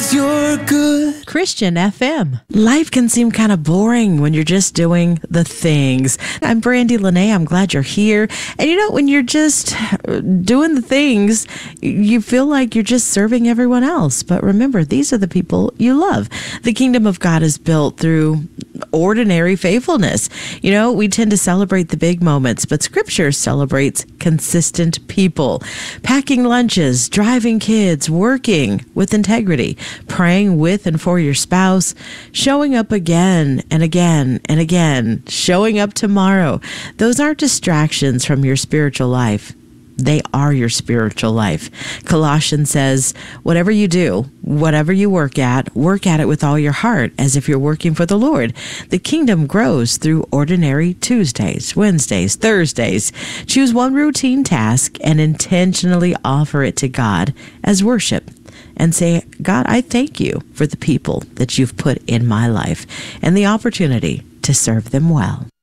you're good. Christian FM. Life can seem kind of boring when you're just doing the things. I'm Brandy Lene. I'm glad you're here. And you know, when you're just doing the things, you feel like you're just serving everyone else. But remember, these are the people you love. The kingdom of God is built through ordinary faithfulness. You know, we tend to celebrate the big moments, but Scripture celebrates consistent people. Packing lunches, driving kids, working with integrity, praying with and for your spouse, showing up again and again and again, showing up tomorrow. Those aren't distractions from your spiritual life. They are your spiritual life. Colossians says, whatever you do, whatever you work at it with all your heart, as if you're working for the Lord. The kingdom grows through ordinary Tuesdays, Wednesdays, Thursdays. Choose one routine task and intentionally offer it to God as worship. And say, God, I thank you for the people that you've put in my life and the opportunity to serve them well.